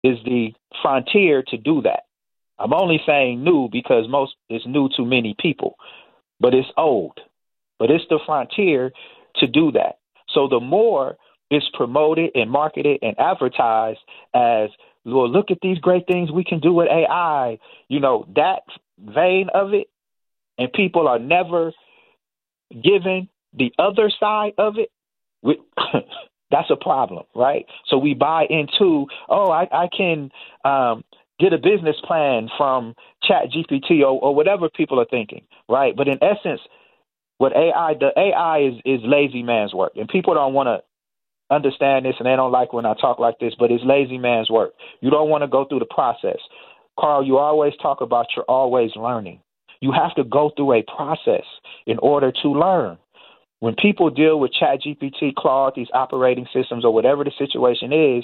is the frontier to do that. I'm only saying new because most it's new to many people, but it's old. But it's the frontier to do that. So the more it's promoted and marketed and advertised as, Lord, look at these great things we can do with AI, that vein of it, and people are never given the other side of it, that's a problem, right? So we buy into, I can get a business plan from ChatGPT or whatever people are thinking, right? But in essence, what the AI is lazy man's work, and people don't want to understand this, and they don't like when I talk like this, but it's lazy man's work. You don't want to go through the process. Carl, you always talk about you're always learning. You have to go through a process in order to learn. When people deal with ChatGPT, Claude, these operating systems, or whatever the situation is,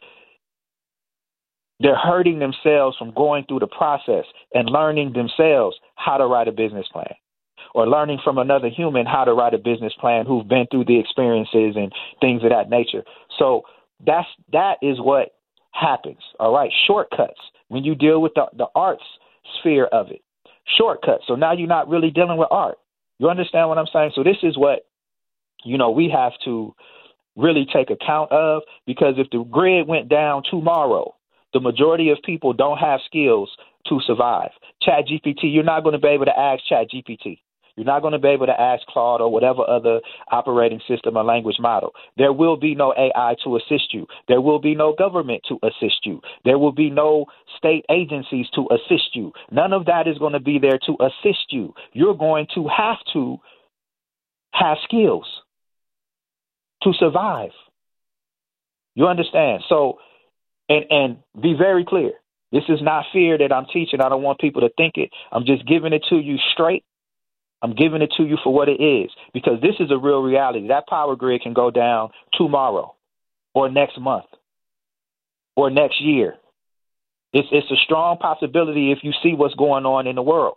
they're hurting themselves from going through the process and learning themselves how to write a business plan, or learning from another human how to write a business plan who've been through the experiences and things of that nature. So that is what happens. All right. Shortcuts when you deal with the arts sphere of it. Shortcuts. So now you're not really dealing with art. You understand what I'm saying? So this is what, we have to really take account of, because if the grid went down tomorrow, the majority of people don't have skills to survive. ChatGPT, you're not going to be able to ask ChatGPT. You're not going to be able to ask Claude or whatever other operating system or language model. There will be no AI to assist you. There will be no government to assist you. There will be no state agencies to assist you. None of that is going to be there to assist you. You're going to have skills to survive. You understand? So, and be very clear. This is not fear that I'm teaching. I don't want people to think it. I'm just giving it to you straight. I'm giving it to you for what it is, because this is a real reality. That power grid can go down tomorrow or next month or next year. It's a strong possibility if you see what's going on in the world.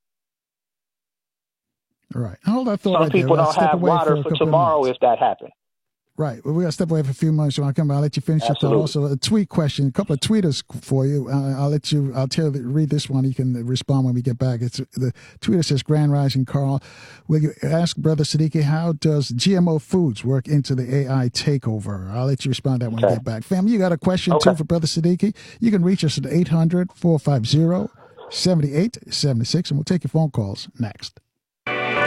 All right. Hold that thought. Some people don't have water for tomorrow if that happens. Right. Well, we got to step away for a few months. When I come back, I'll let you finish your thought. Also, a tweet question, a couple of tweeters for you. Read this one. You can respond when we get back. The tweeter says, Grand Rising Carl, will you ask Brother Siddiqui, how does GMO foods work into the AI takeover? I'll let you respond to that when we get back. Fam, you got a question too for Brother Siddiqui? You can reach us at 800-450-7876, and we'll take your phone calls next.